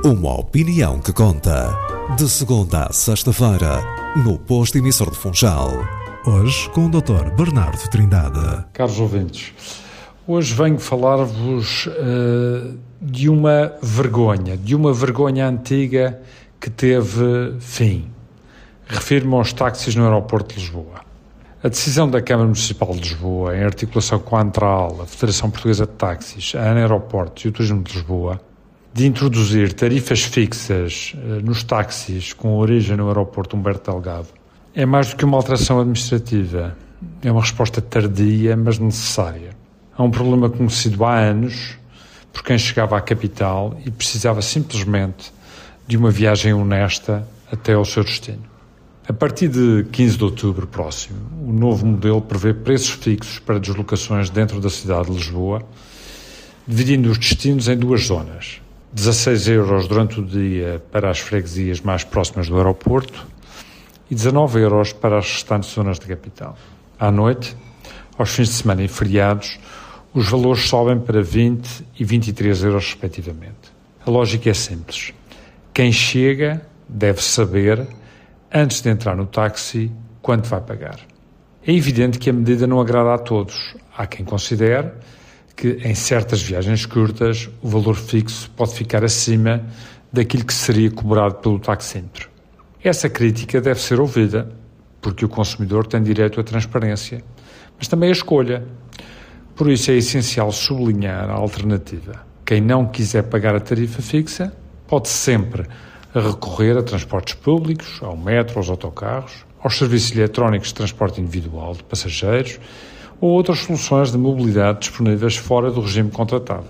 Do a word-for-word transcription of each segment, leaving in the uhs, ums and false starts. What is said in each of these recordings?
Uma opinião que conta. De segunda a sexta-feira, no Posto Emissor de Funchal. Hoje com o doutor Bernardo Trindade. Caros ouvintes, hoje venho falar-vos uh, de uma vergonha, de uma vergonha antiga que teve fim. Refiro-me aos táxis no aeroporto de Lisboa. A decisão da Câmara Municipal de Lisboa, em articulação com a ANTRAL, a Federação Portuguesa de Táxis, a ANA Aeroportos e o Turismo de Lisboa, de introduzir tarifas fixas uh, nos táxis com origem no aeroporto Humberto Delgado, é mais do que uma alteração administrativa. É uma resposta tardia, mas necessária. Há um problema conhecido há anos por quem chegava à capital e precisava simplesmente de uma viagem honesta até ao seu destino. A partir de quinze de outubro próximo, o novo modelo prevê preços fixos para deslocações dentro da cidade de Lisboa, dividindo os destinos em duas zonas. dezasseis euros durante o dia para as freguesias mais próximas do aeroporto e dezanove euros para as restantes zonas da capital. À noite, aos fins de semana e feriados, os valores sobem para vinte e vinte e três euros respectivamente. A lógica é simples. Quem chega deve saber, antes de entrar no táxi, quanto vai pagar. É evidente que a medida não agrada a todos. Há quem considere que em certas viagens curtas o valor fixo pode ficar acima daquilo que seria cobrado pelo taxímetro. Essa crítica deve ser ouvida, porque o consumidor tem direito à transparência, mas também à escolha. Por isso é essencial sublinhar a alternativa. Quem não quiser pagar a tarifa fixa pode sempre recorrer a transportes públicos, ao metro, aos autocarros, aos serviços eletrónicos de transporte individual de passageiros ou outras soluções de mobilidade disponíveis fora do regime contratado.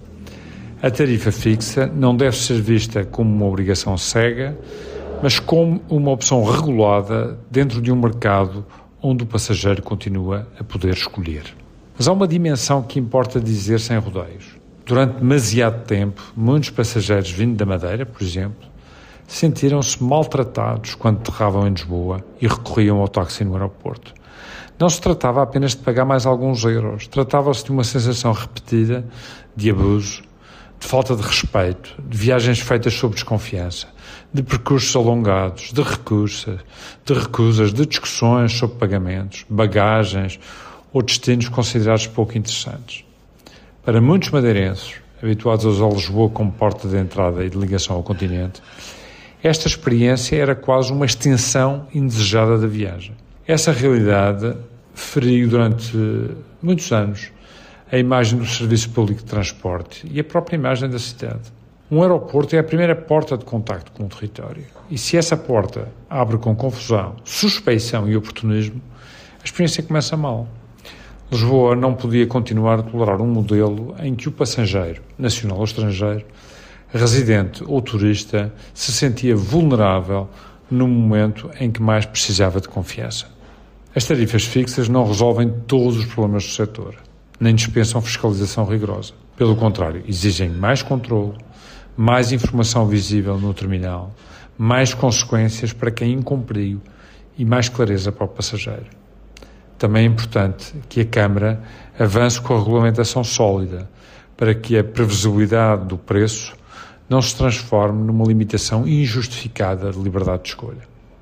A tarifa fixa não deve ser vista como uma obrigação cega, mas como uma opção regulada dentro de um mercado onde o passageiro continua a poder escolher. Mas há uma dimensão que importa dizer sem rodeios. Durante demasiado tempo, muitos passageiros vindo da Madeira, por exemplo, sentiram-se maltratados quando aterravam em Lisboa e recorriam ao táxi no aeroporto. Não se tratava apenas de pagar mais alguns euros, tratava-se de uma sensação repetida de abuso, de falta de respeito, de viagens feitas sob desconfiança, de percursos alongados, de recursos, de recusas, de discussões sobre pagamentos, bagagens ou destinos considerados pouco interessantes. Para muitos madeirenses, habituados a usar Lisboa como porta de entrada e de ligação ao continente, esta experiência era quase uma extensão indesejada da viagem. Essa realidade feriu durante muitos anos a imagem do Serviço Público de Transporte e a própria imagem da cidade. Um aeroporto é a primeira porta de contacto com o território. E se essa porta abre com confusão, suspeição e oportunismo, a experiência começa mal. Lisboa não podia continuar a tolerar um modelo em que o passageiro, nacional ou estrangeiro, residente ou turista, se sentia vulnerável no momento em que mais precisava de confiança. As tarifas fixas não resolvem todos os problemas do setor, nem dispensam fiscalização rigorosa. Pelo contrário, exigem mais controle, mais informação visível no terminal, mais consequências para quem incumpriu e mais clareza para o passageiro. Também é importante que a Câmara avance com a regulamentação sólida para que a previsibilidade do preço não se transforme numa limitação injustificada de liberdade de escolha.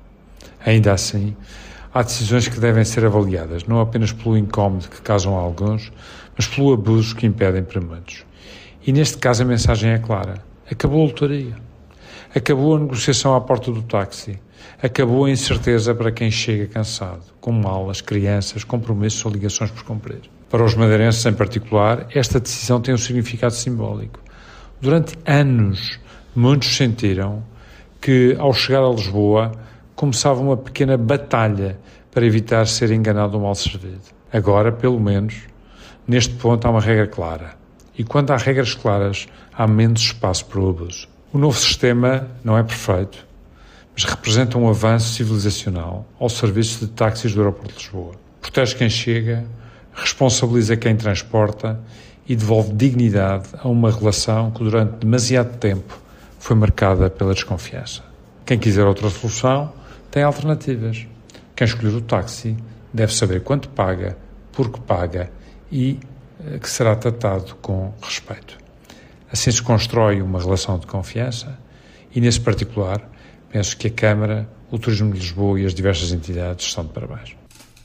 Ainda assim, há decisões que devem ser avaliadas, não apenas pelo incómodo que causam a alguns, mas pelo abuso que impedem para muitos. E neste caso a mensagem é clara. Acabou a lotaria. Acabou a negociação à porta do táxi. Acabou a incerteza para quem chega cansado, com malas, crianças, compromissos ou ligações por cumprir. Para os madeirenses em particular, esta decisão tem um significado simbólico. Durante anos, muitos sentiram que, ao chegar a Lisboa, começava uma pequena batalha para evitar ser enganado ou mal servido. Agora, pelo menos, neste ponto há uma regra clara. E quando há regras claras, há menos espaço para o abuso. O novo sistema não é perfeito, mas representa um avanço civilizacional ao serviço de táxis do aeroporto de Lisboa. Protege quem chega, responsabiliza quem transporta e devolve dignidade a uma relação que durante demasiado tempo foi marcada pela desconfiança. Quem quiser outra solução tem alternativas. Quem escolher o táxi deve saber quanto paga, por que paga e que será tratado com respeito. Assim se constrói uma relação de confiança e, nesse particular, penso que a Câmara, o Turismo de Lisboa e as diversas entidades estão de parabéns.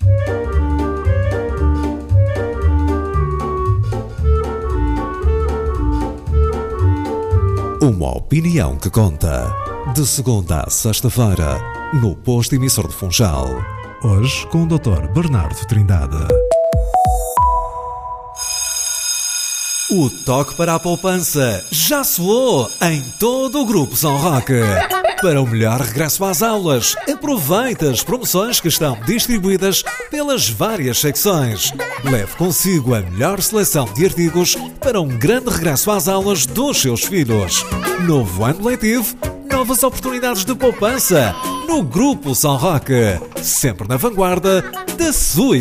Uma opinião que conta. De segunda a sexta-feira, no Posto Emissor de Funchal. Hoje com o doutor Bernardo Trindade. O toque para a poupança já soou em todo o Grupo São Roque. Para o melhor regresso às aulas, aproveite as promoções que estão distribuídas pelas várias secções. Leve consigo a melhor seleção de artigos para um grande regresso às aulas dos seus filhos. Novo ano letivo, novas oportunidades de poupança no Grupo São Roque. Sempre na vanguarda da sua